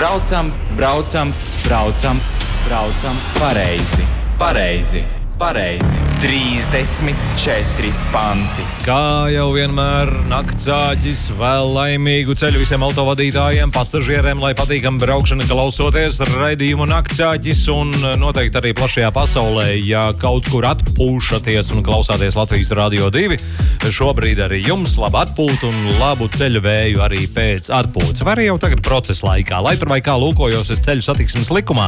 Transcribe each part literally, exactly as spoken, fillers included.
Braucam, braucam, braucam, braucam. Pareizi, pareizi, pareizi. trīsdesmit četri panti. Kā jau vienmēr, naktsāķis vēl laimīgu ceļu visiem autovadītājiem, pasažieriem, lai patīkam braukšana klausoties raidījumu naktsāķis un noteikti arī plašajā pasaulē, ja kaut kur atpūšaties un klausāties Latvijas Radio divi. Šobrīd arī jums labu atpūtu un labu ceļu vēju arī pēc atpūtas. Vai arī jau tagad procesa laikā, lai tur vai kā lūkojos es ceļu satiksmes likumā.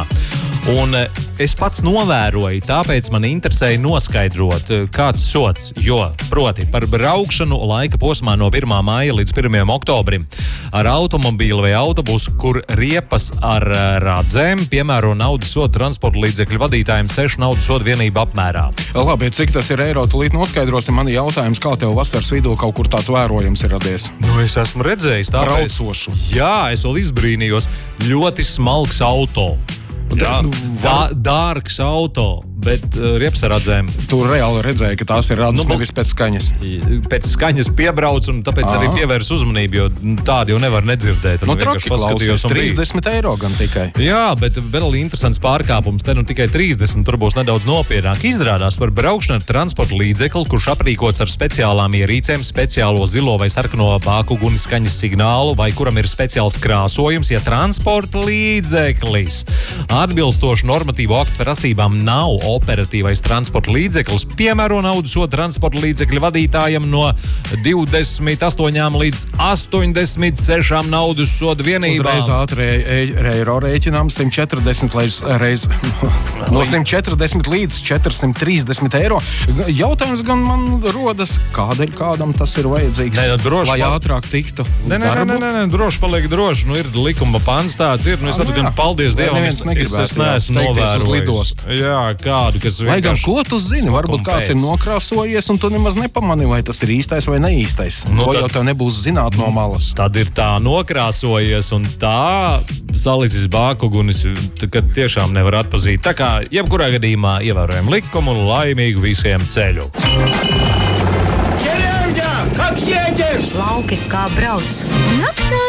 Un es pats novēroju, tāpēc man interesēja noskaidrot, kāds sots, jo, proti, par braukšanu laika posmā no pirmā māja līdz pirmajam oktobrim ar automobīlu vai autobusu, kur riepas ar radzēm, piemēro naudas sodu transporta līdzekļu vadītājiem sešu naudas sodu vienību apmērā. Labi, cik tas ir eiro, tūlīt noskaidrosim. Man ir jautājums, kā tev vasaras vidū kaut kur tāds vērojums ir radies? Nu, es esmu redzējis tāpēc. Braucošu. Jā, es vēl izbrīnījos. Ļoti smalks auto. Jā, dā, dārgs auto, bet uh, riepas ar radzēm. Tu reāli redzēji, ka tās ir radzes, Nu, nevis pēc skaņas. Pēc skaņas piebrauc un tāpēc Aha. arī pievērs uzmanību, jo tādu jau nevar nedzirdēt. Nu, Un traki vienkārši paskatījos klausies, un bija. trīsdesmit eiro gan tikai. Jā, bet vēl interesants pārkāpums. Te nu tikai trīsdesmit, tur būs nedaudz nopietnāk. Izrādās par braukšanu ar transporta līdzekli, kurš aprīkots ar speciālām ierīcēm, speciālo zilo vai sarkano bākuguņu skaņas signālu, vai kuram ir speciāls krāsojums, ja transporta līdzeklis atbilstoši normatīvo aktu prasībām nav operatīvais transporta līdzeklis, piemēro naudas sodu transporta līdzekļu vadītājam no divdesmit astoņām līdz astoņdesmit sešām naudas sodu vienībām. Uzreiz ātri eiro rēķinām simt četrdesmit reiz, reiz no simt četrdesmit līdz četrsimt trīsdesmit eiro. Jautājums gan man rodas, kādēļ kādam tas ir vajadzīgs, Nē, nu, droši lai pal- ātrāk tiktu uz Nē, nē, nē, darbu? nē, nē, nē, droši paliek droši. Nu, ir likuma pants tāds, ir. Nu, es Ah, tad nu gan jā. paldies Lai Dievam, neviens es, negribētu, es, es jā, neesmu steigties uz novērojis. lidostu. Jā, kādu, kas Lai gan, vienkārši ko tu zini, varbūt smukumu kāds ir pēc. nokrāsojies un tu nemaz nepamani, vai tas ir īstais vai neīstais. Nu, To tad- jau tev nebūs zināt no malas. Tad ir tā nokrāsojies un tā salicis bākugunis, t- kad tiešām nevar atpazīt. Tā kā jebkurā gadījumā ievērojam likumu un laimīgu visiem ceļu. Lauki kā brauc. Naktā